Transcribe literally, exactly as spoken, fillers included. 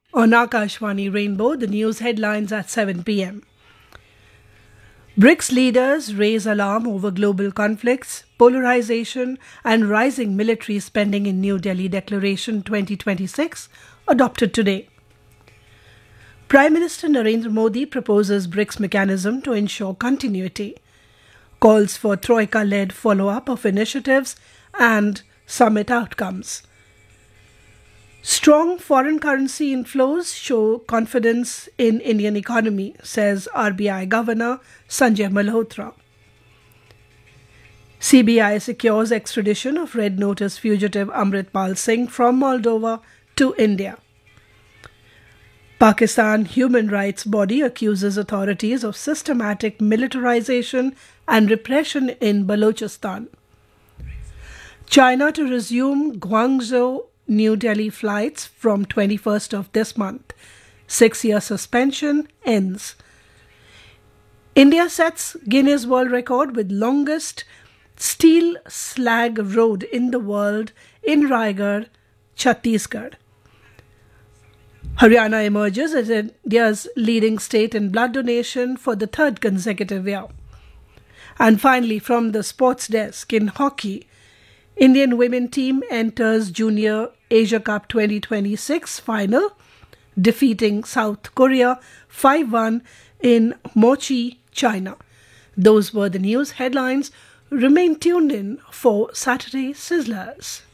On Akashvani Rainbow, the news headlines at seven p m. BRICS leaders raise alarm over global conflicts, polarization, and rising military spending in New Delhi Declaration twenty twenty-six, adopted today. Prime Minister Narendra Modi proposes BRICS mechanism to ensure continuity, calls for Troika-led follow-up of initiatives and summit outcomes. Strong foreign currency inflows show confidence in Indian economy, says R B I Governor Sanjay Malhotra. C B I secures extradition of Red Notice fugitive Amritpal Singh from Moldova to India. Pakistan human rights body accuses authorities of systematic militarization and repression in Balochistan. China to resume Guangzhou New Delhi flights from twenty-first of this month. Six-year suspension ends. India sets Guinness World Record with longest steel slag road in the world in Raigarh, Chhattisgarh. Haryana emerges as India's leading state in blood donation for the third consecutive year. And finally, from the sports desk in hockey, Indian women team enters Junior Asia Cup twenty twenty-six final, defeating South Korea five one in Mochi, China. Those were the news headlines. Remain tuned in for Saturday Sizzlers.